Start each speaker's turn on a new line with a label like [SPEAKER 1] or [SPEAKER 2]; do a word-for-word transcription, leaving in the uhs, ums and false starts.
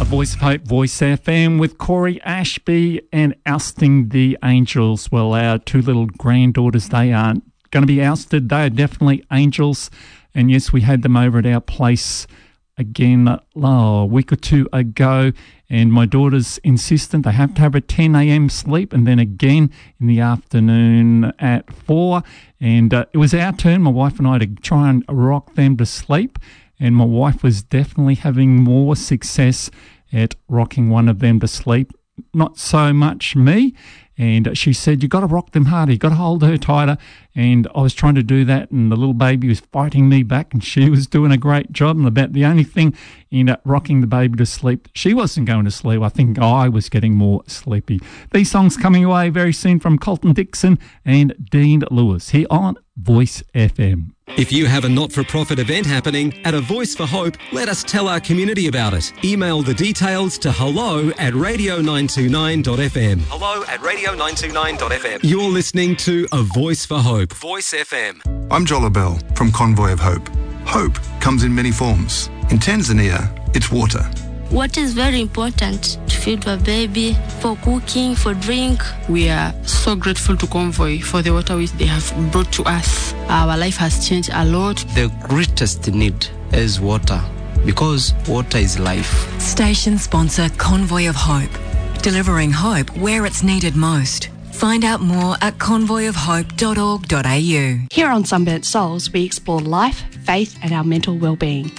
[SPEAKER 1] Voice of Hope, Voice F M with Corey Ashby and Ousting the Angels. Well, our two little granddaughters, they aren't going to be ousted. They are definitely angels. And yes, we had them over at our place again oh, a week or two ago. And my daughter's insistent they have to have a ten a.m. sleep and then again in the afternoon at four. And uh, it was our turn, my wife and I, to try and rock them to sleep. And my wife was definitely having more success at rocking one of them to sleep. Not so much me. And she said, you've got to rock them harder. You've got to hold her tighter. And I was trying to do that, and the little baby was fighting me back, and she was doing a great job. And about the only thing in uh, rocking the baby to sleep, she wasn't going to sleep. I think I was getting more sleepy. These songs coming away very soon from Colton Dixon and Dean Lewis here on Voice F M.
[SPEAKER 2] If you have a not-for-profit event happening at A Voice for Hope, let us tell our community about it. Email the details to hello at radio nine two nine dot f m. Hello at radio nine two nine dot f m. You're listening to A Voice for Hope, Voice F M.
[SPEAKER 3] I'm Jola Bell from Convoy of Hope. Hope comes in many forms. In Tanzania, it's water.
[SPEAKER 4] Water is very important to feed a baby, for cooking, for drink.
[SPEAKER 5] We are so grateful to Convoy for the water which they have brought to us. Our life has changed a lot.
[SPEAKER 6] The greatest need is water, because water is life.
[SPEAKER 7] Station sponsor Convoy of Hope, delivering hope where it's needed most. Find out more at convoy of hope dot org dot a u.
[SPEAKER 8] Here on Sunburnt Souls, we explore life, faith and our mental well-being.